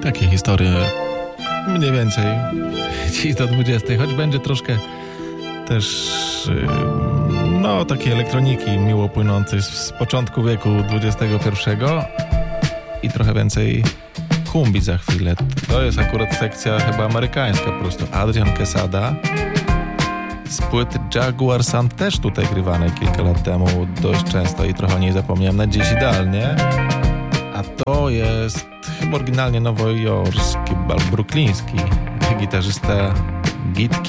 Takie historie mniej więcej dziś do 20, choć będzie troszkę też takiej elektroniki miło płynącej z początku wieku XXI i trochę więcej kumbi za chwilę. To jest akurat sekcja chyba amerykańska po prostu. Adrian Quesada z płyty Jaguar Sound, też tutaj grywanej kilka lat temu dość często i trochę o niej zapomniałem na dziś idealnie. A to jest chyba oryginalnie nowojorski albo brukliński gitarzysta Git